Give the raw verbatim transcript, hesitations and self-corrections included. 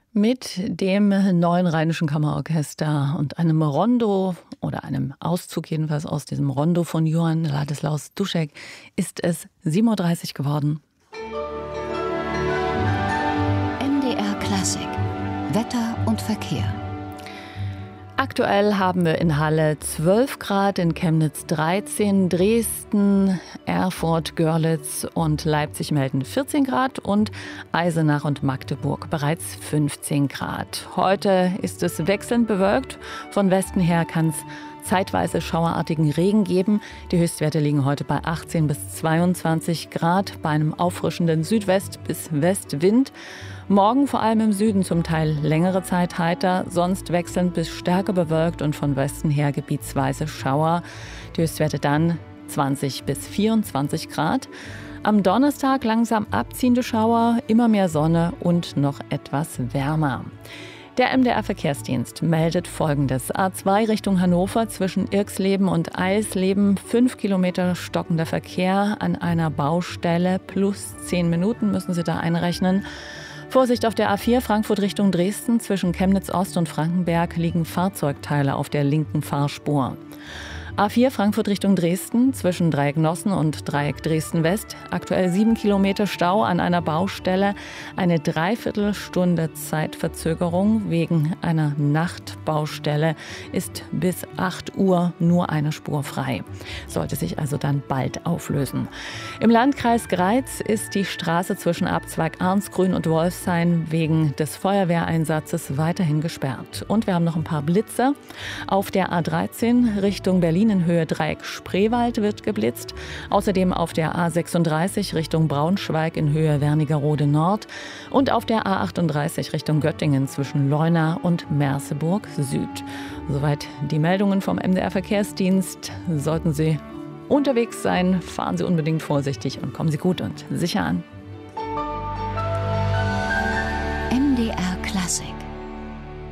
Mit dem Neuen Rheinischen Kammerorchester und einem Rondo oder einem Auszug jedenfalls aus diesem Rondo von Johann Ladislaus Dušek ist es sieben Uhr dreißig geworden. M D R Klassik. Wetter und Verkehr. Aktuell haben wir in Halle zwölf Grad, in Chemnitz dreizehn, Dresden, Erfurt, Görlitz und Leipzig melden vierzehn Grad und Eisenach und Magdeburg bereits fünfzehn Grad. Heute ist es wechselnd bewölkt. Von Westen her kann es zeitweise schauerartigen Regen geben. Die Höchstwerte liegen heute bei achtzehn bis zweiundzwanzig Grad bei einem auffrischenden Südwest- bis Westwind. Morgen vor allem im Süden zum Teil längere Zeit heiter, sonst wechselnd bis stärker bewölkt und von Westen her gebietsweise Schauer. Die Höchstwerte dann zwanzig bis vierundzwanzig Grad. Am Donnerstag langsam abziehende Schauer, immer mehr Sonne und noch etwas wärmer. Der M D R-Verkehrsdienst meldet Folgendes. A zwei Richtung Hannover zwischen Irxleben und Eisleben. Fünf Kilometer stockender Verkehr an einer Baustelle. Plus zehn Minuten müssen Sie da einrechnen. Vorsicht auf der A vier Frankfurt Richtung Dresden. Zwischen Chemnitz Ost und Frankenberg liegen Fahrzeugteile auf der linken Fahrspur. A vier Frankfurt Richtung Dresden, zwischen Dreieck Nossen und Dreieck Dresden-West. Aktuell sieben Kilometer Stau an einer Baustelle. Eine Dreiviertelstunde Zeitverzögerung wegen einer Nachtbaustelle ist bis acht Uhr nur eine Spur frei. Sollte sich also dann bald auflösen. Im Landkreis Greiz ist die Straße zwischen Abzweig Arnsgrün und Wolfshain wegen des Feuerwehreinsatzes weiterhin gesperrt. Und wir haben noch ein paar Blitze. Auf der A dreizehn Richtung Berlin in Höhe Dreieck Spreewald wird geblitzt. Außerdem auf der A sechsunddreißig Richtung Braunschweig in Höhe Wernigerode Nord und auf der A achtunddreißig Richtung Göttingen zwischen Leuna und Merseburg Süd. Soweit die Meldungen vom M D R-Verkehrsdienst. Sollten Sie unterwegs sein, fahren Sie unbedingt vorsichtig und kommen Sie gut und sicher an. M D R Klassik.